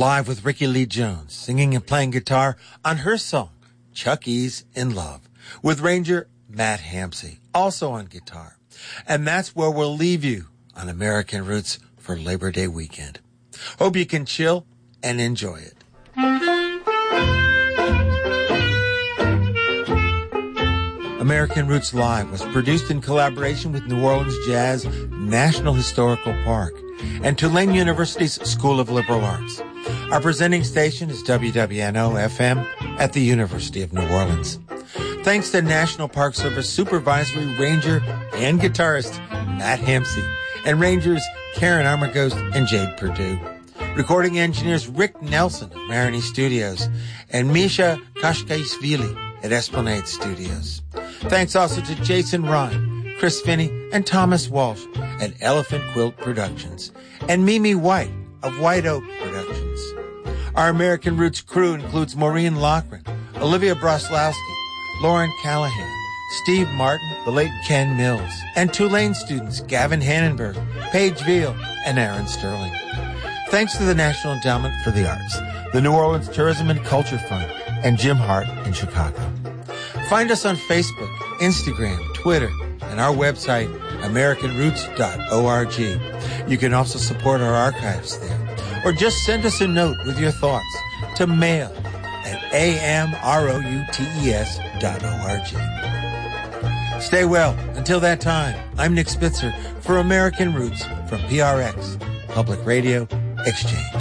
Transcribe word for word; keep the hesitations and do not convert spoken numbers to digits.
live with Ricky Lee Jones, singing and playing guitar on her song, Chuck E's in Love, with Ranger Matt Hampsey, also on guitar. And that's where we'll leave you on American Roots for Labor Day weekend. Hope you can chill and enjoy it. American Roots Live was produced in collaboration with New Orleans Jazz National Historical Park and Tulane University's School of Liberal Arts. Our presenting station is W W N O F M at the University of New Orleans. Thanks to National Park Service Supervisory Ranger and guitarist Matt Hampsey and Rangers Karen Armaghost and Jade Perdue. Recording engineers Rick Nelson of Maroney Studios and Misha Kashkaishvili at Esplanade Studios. Thanks also to Jason Ryan, Chris Finney, and Thomas Walsh at Elephant Quilt Productions, and Mimi White of White Oak Productions. Our American Roots crew includes Maureen Loughran, Olivia Broslowski, Lauren Callahan, Steve Martin, the late Ken Mills, and Tulane students Gavin Hannenberg, Paige Veal, and Aaron Sterling. Thanks to the National Endowment for the Arts, the New Orleans Tourism and Culture Fund, and Jim Hart in Chicago. Find us on Facebook, Instagram, Twitter, and our website, american roots dot org. You can also support our archives there, or just send us a note with your thoughts to mail at a m r o u t e s dot org. Stay well. Until that time, I'm Nick Spitzer for American Roots from P R X, Public Radio Exchange.